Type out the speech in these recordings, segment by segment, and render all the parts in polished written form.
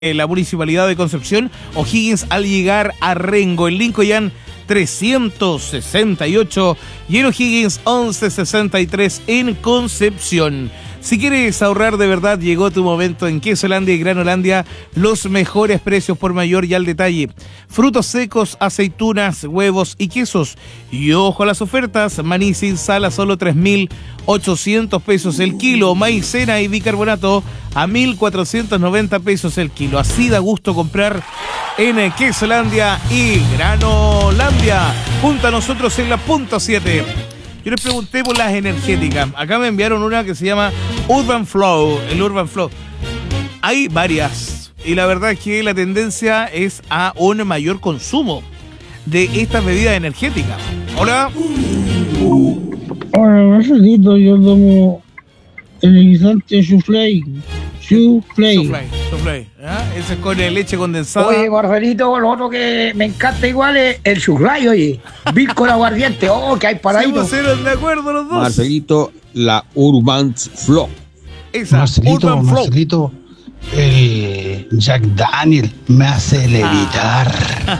la Municipalidad de Concepción, O'Higgins al llegar a Rengo, en Lincoln 368 y en O'Higgins 1163 en Concepción. Si quieres ahorrar de verdad, llegó tu momento en Quesolandia y Granolandia, los mejores precios por mayor y al detalle. Frutos secos, aceitunas, huevos y quesos. Y ojo a las ofertas, maní sin sal a solo 3.800 pesos el kilo, maicena y bicarbonato a 1.490 pesos el kilo. Así da gusto comprar en Quesolandia y Granolandia. Junto a nosotros en la punta 7. Yo les pregunté por las energéticas. Acá me enviaron una que se llama Urban Flow, el Urban Flow. Hay varias y la verdad es que la tendencia es a un mayor consumo de estas bebidas energéticas. Hola. Hola, Marcelito, yo tomo energizante Soufflé. Soufflé. ¿Ah? Ese es con leche condensada. Oye, Marcelito, lo otro que me encanta igual es el Soufflé, oye. Bill con aguardiente, que hay para ahí. Se pusieron de acuerdo los dos. Marcelito, la Urban Flow. Esa, Marcelito, Jack Daniel me hace levitar.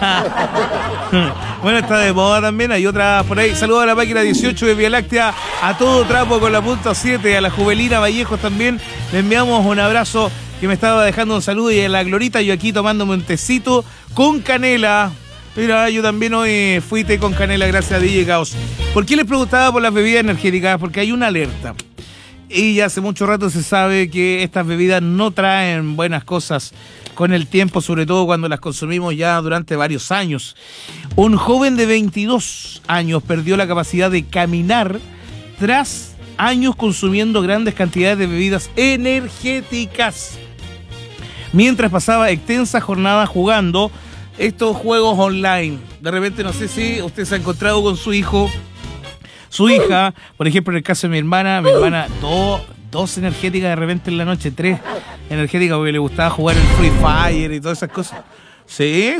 Bueno, está de moda también, hay otra por ahí. Saludos a la máquina 18 de Vía Láctea, a todo trapo con la punta 7, a la Juvelina Vallejos también. Le enviamos un abrazo, que me estaba dejando un saludo, y a la Glorita, yo aquí tomándome un tecito con canela. Mira, yo también hoy fui té con canela gracias a DJ Caos. ¿Por qué les preguntaba por las bebidas energéticas? Porque hay una alerta. Y ya hace mucho rato se sabe que estas bebidas no traen buenas cosas con el tiempo, sobre todo cuando las consumimos ya durante varios años. Un joven de 22 años perdió la capacidad de caminar tras años consumiendo grandes cantidades de bebidas energéticas, mientras pasaba extensas jornadas jugando estos juegos online. De repente, no sé si usted se ha encontrado con su hijo, su hija, por ejemplo, en el caso de mi hermana, dos energéticas de repente en la noche, 3 energéticas porque le gustaba jugar el Free Fire y todas esas cosas. Sí,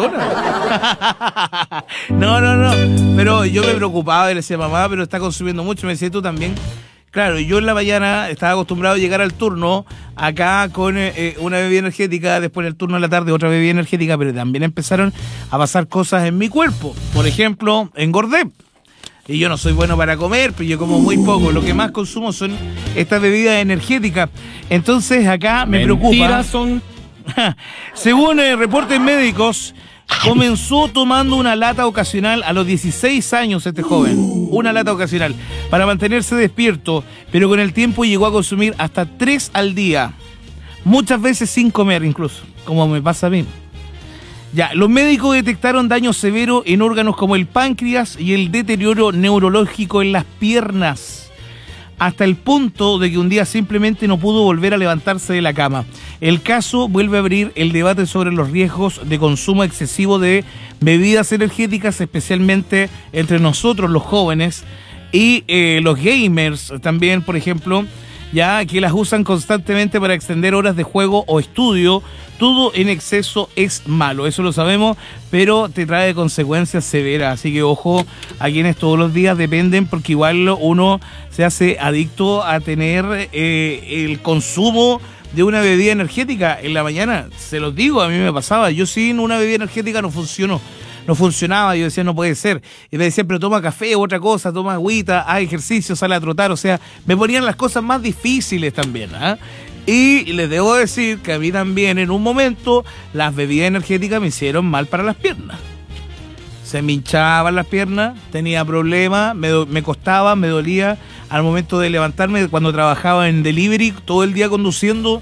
juguetona. No. Pero yo me preocupaba y le decía, mamá, pero está consumiendo mucho. Me decía, ¿tú también? Claro, yo en la mañana estaba acostumbrado a llegar al turno acá con una bebida energética, después en el turno de la tarde otra bebida energética, pero también empezaron a pasar cosas en mi cuerpo. Por ejemplo, engordé. Y yo no soy bueno para comer, pero yo como muy poco. Lo que más consumo son estas bebidas energéticas. Entonces acá me preocupa. Según reportes médicos, comenzó tomando una lata ocasional a los 16 años este joven. Una lata ocasional para mantenerse despierto, pero con el tiempo llegó a consumir hasta 3 al día. Muchas veces sin comer incluso, como me pasa a mí. Ya, los médicos detectaron daño severo en órganos como el páncreas y el deterioro neurológico en las piernas, hasta el punto de que un día simplemente no pudo volver a levantarse de la cama. El caso vuelve a abrir el debate sobre los riesgos de consumo excesivo de bebidas energéticas, especialmente entre nosotros los jóvenes y los gamers también, por ejemplo, ya que las usan constantemente para extender horas de juego o estudio. Todo en exceso es malo, eso lo sabemos, pero te trae consecuencias severas. Así que ojo a quienes todos los días dependen, porque igual uno se hace adicto a tener el consumo de una bebida energética en la mañana. Se los digo, a mí me pasaba, yo sin una bebida energética no funcionaba, yo decía, no puede ser. Y me decían, pero toma café u otra cosa, toma agüita, haz ejercicio, sale a trotar. O sea, me ponían las cosas más difíciles también, ¿eh? Y les debo decir que a mí también en un momento las bebidas energéticas me hicieron mal para las piernas. Se me hinchaban las piernas, tenía problemas, me costaba, me dolía al momento de levantarme. Cuando trabajaba en delivery, todo el día conduciendo,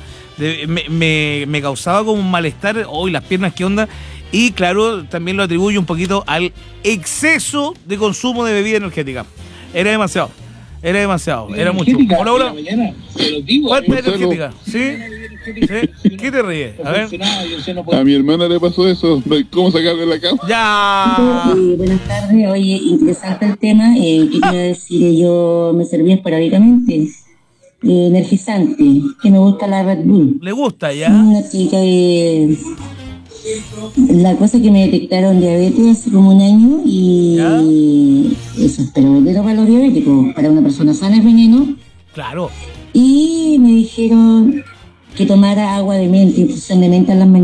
me causaba como un malestar. Hoy las piernas, ¿qué onda? Y claro, también lo atribuyo un poquito al exceso de consumo de bebida energética. Era demasiado, era mucho. Hola. ¿Cuánta energética? ¿Sí? ¿Qué te ríes? A ver. A mi hermana le pasó eso. ¿Cómo sacarle de la cama? ¡Ya! Buenas tardes. Oye, interesante el tema. Quería decir que yo me serví esporádicamente. Energizante. Que me gusta la Red Bull. ¿Le gusta ya? Una chica de... La cosa es que me detectaron diabetes hace como un año y ¿ya? Eso es pero veneno para los diabéticos. Para una persona sana es veneno. Claro. Y me dijeron que tomara agua de menta, infusión de menta en las mañanas.